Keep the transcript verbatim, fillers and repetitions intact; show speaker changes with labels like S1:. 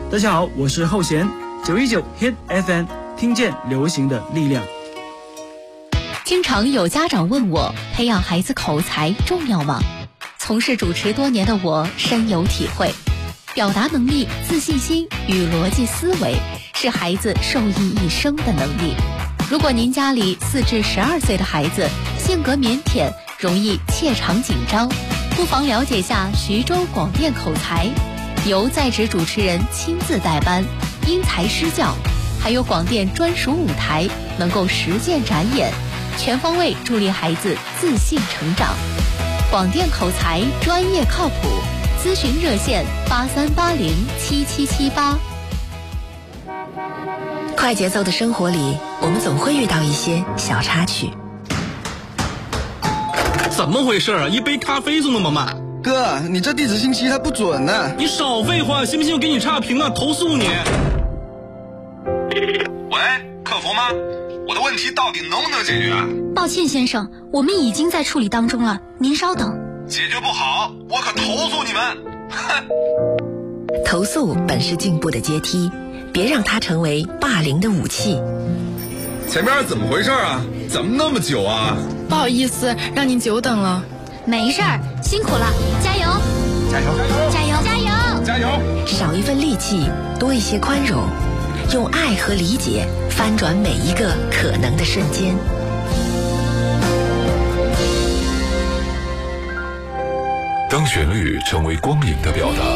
S1: 大家好，我是后弦，九一九 Hit F M， 听见流行的力量。
S2: 经常有家长问我，培养孩子口才重要吗？从事主持多年的我深有体会，表达能力、自信心与逻辑思维是孩子受益一生的能力。如果您家里四至十二岁的孩子性格腼腆，容易怯场紧张，不妨了解下徐州广电口才，由在职主持人亲自带班，因材施教，还有广电专属舞台，能够实践展演，全方位助力孩子自信成长。广电口才专业靠谱，咨询热线八三八零七七七八。
S3: 快节奏的生活里，我们总会遇到一些小插曲。
S4: 怎么回事啊？一杯咖啡送那么慢？
S5: 哥，你这地址信息它不准呢、啊。
S4: 你少废话，信不信我给你差评啊？投诉你！
S6: 喂，客服吗？我的问题到底能不能解决？
S7: 抱歉先生，我们已经在处理当中了，您稍等。
S6: 解决不好，我可投诉你们！哼！
S3: 投诉本是进步的阶梯，别让它成为霸凌的武器。
S6: 前面怎么回事啊？怎么那么久啊？
S8: 不好意思，让您久等了。
S7: 没事儿，辛苦了，加油！
S6: 加油！
S7: 加油！加油！
S6: 加油！
S3: 少一份戾气，多一些宽容，用爱和理解翻转每一个可能的瞬间。
S9: 当旋律成为光影的表达，